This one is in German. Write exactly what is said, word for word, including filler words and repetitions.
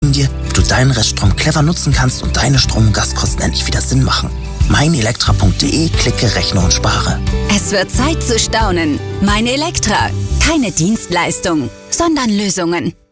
zeigen dir, wie du deinen Reststrom clever nutzen kannst und deine Strom- und Gaskosten endlich wieder Sinn machen. meinelektra punkt de, klicke, rechne und spare. Es wird Zeit zu staunen. Mein Elektra. Keine Dienstleistung, sondern Lösungen.